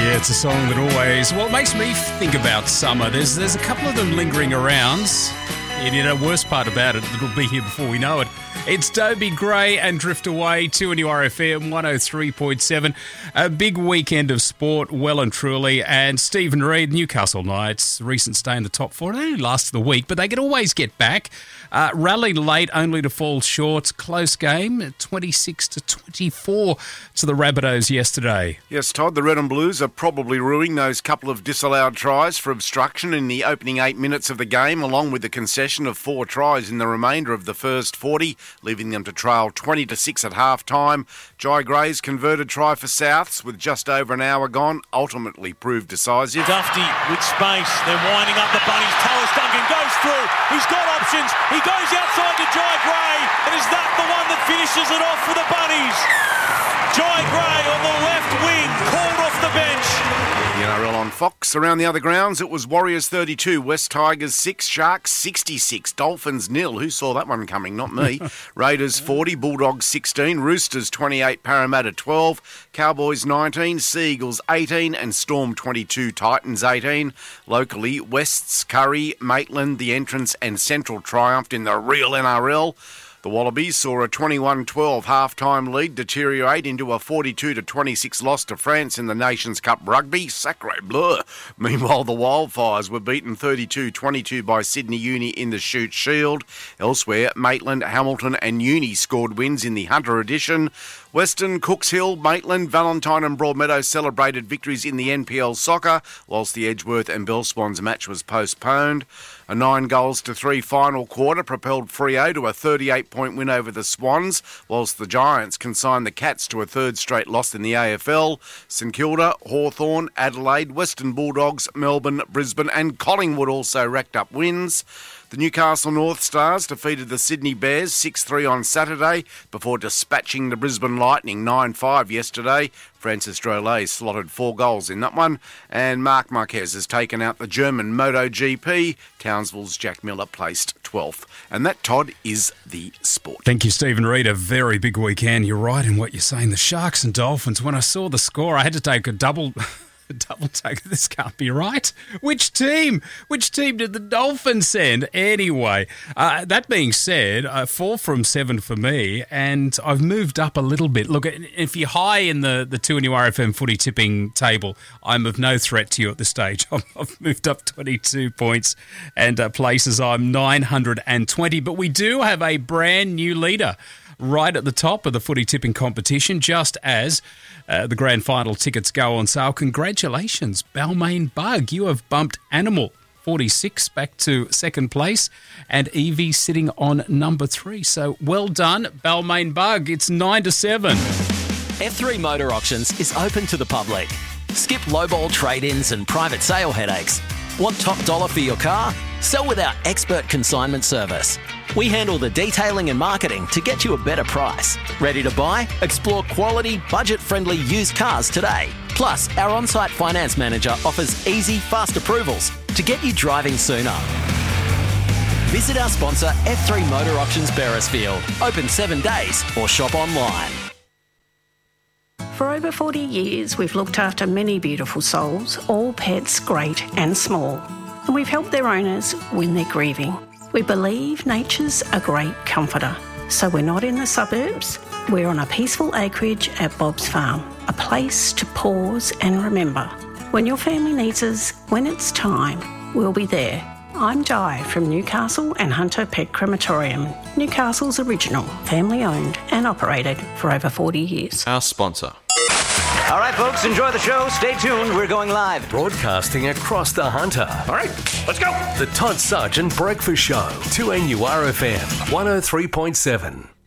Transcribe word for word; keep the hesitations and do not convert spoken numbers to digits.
Yeah, it's a song that always, well, it makes me think about summer. There's there's a couple of them lingering around. And you know, worst part about it, it'll be here before we know it. It's Dobie Gray and Drift Away, two N U R F M, one oh three point seven. A big weekend of sport, well and truly. And Stephen Reid, Newcastle Knights, recent stay in the top four. It only lasted the week, but they can always get back. Uh, rallied late only to fall short. Close game, twenty-six to twenty-four to the Rabbitohs yesterday. Yes, Todd, the Red and Blues are probably ruining those couple of disallowed tries for obstruction in the opening eight minutes of the game, along with the concession of four tries in the remainder of the first forty, leaving them to trail twenty to six at half-time. Jai Gray's converted try for Souths with just over an hour gone ultimately proved decisive. Dufty with space, they're winding up the bunnies. Tallis Duncan goes through, he's got options, he goes outside to Jai Gray, and is that the one that finishes it off for the bunnies? Jai Gray on the left wing, called off the bench. The N R L on Fox. Around the other grounds, it was Warriors thirty-two, West Tigers six, Sharks sixty-six, Dolphins nil. Who saw that one coming? Not me. Raiders forty, Bulldogs sixteen, Roosters twenty-eight, Parramatta twelve, Cowboys nineteen, Sea Eagles eighteen, and Storm twenty-two, Titans eighteen. Locally, Wests, Curry, Maitland, The Entrance, and Central triumphed in the real N R L. The Wallabies saw a twenty-one twelve half-time lead deteriorate into a forty-two to twenty-six loss to France in the Nations Cup rugby. Sacre bleu. Meanwhile, the Wildfires were beaten thirty-two twenty-two by Sydney Uni in the Shute Shield. Elsewhere, Maitland, Hamilton and Uni scored wins in the Hunter edition. Western, Cooks Hill, Maitland, Valentine and Broadmeadow celebrated victories in the N P L soccer, whilst the Edgeworth and Bell Swans match was postponed. A nine goals to three final quarter propelled Freo to a thirty-eight point win over the Swans, whilst the Giants consigned the Cats to a third straight loss in the A F L. St Kilda, Hawthorn, Adelaide, Western Bulldogs, Melbourne, Brisbane and Collingwood also racked up wins. The Newcastle North Stars defeated the Sydney Bears six three on Saturday before dispatching the Brisbane Lightning nine five yesterday. Francis Drolet slotted four goals in that one, and Marc Marquez has taken out the German MotoGP. Townsville's Jack Miller placed twelfth. And that, Todd, is the sport. Thank you, Stephen Reid. A very big weekend. You're right in what you're saying. The Sharks and Dolphins, when I saw the score, I had to take a double... Double take. This can't be right. Which team? Which team did the Dolphins send? Anyway, uh, that being said, uh, four from seven for me, and I've moved up a little bit. Look, if you're high in the, the two N U R F M footy tipping table, I'm of no threat to you at this stage. I've moved up twenty-two points and uh, places I'm nine hundred twenty, but we do have a brand new leader right at the top of the footy tipping competition, just as uh, the grand final tickets go on sale. Congratulations, Balmain Bug. You have bumped Animal forty-six back to second place and Evie sitting on number three. So well done, Balmain Bug. It's nine to seven. F three Motor Auctions is open to the public. Skip lowball trade-ins and private sale headaches. Want top dollar for your car? Sell with our expert consignment service. We handle the detailing and marketing to get you a better price. Ready to buy? Explore quality, budget-friendly used cars today. Plus, our on-site finance manager offers easy, fast approvals to get you driving sooner. Visit our sponsor, F three Motor Auctions Beresfield. Open seven days or shop online. For over forty years, we've looked after many beautiful souls, all pets great and small. And we've helped their owners when they're grieving. We believe nature's a great comforter. So we're not in the suburbs. We're on a peaceful acreage at Bob's Farm, a place to pause and remember. When your family needs us, when it's time, we'll be there. I'm Di from Newcastle and Hunter Pet Crematorium, Newcastle's original, family-owned and operated for over forty years. Our sponsor. All right, folks, enjoy the show. Stay tuned. We're going live. Broadcasting across the Hunter. All right, let's go. The Todd Sargent Breakfast Show, two N U R F M, one oh three point seven.